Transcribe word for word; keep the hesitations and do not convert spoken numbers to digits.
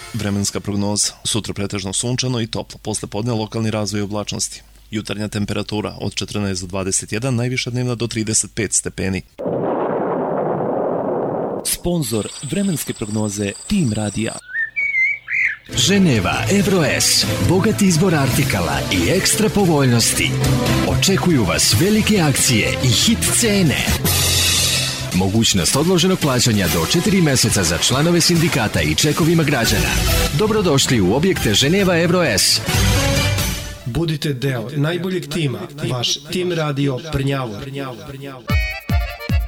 Vremenska prognoza. Sutra pretežno sunčano i toplo, posle podne lokalni razvoj oblačnosti. Jutarnja temperatura od četrnaest do dvadeset jedan, najviša dnevna do trideset pet stepeni. Sponzor vremenske prognoze Tim Radija. Ženeva EuroS, bogat izbor artikala i ekstra povoljnosti. Očekuju vas velike akcije i hit cene. Mogućnost odloženog plaćanja do četiri meseca za članove sindikata i čekovima građana. Dobrodošli u objekte Ženeva EuroS. Budite deo najboljeg tima, vaš Tim Radio Prnjavor.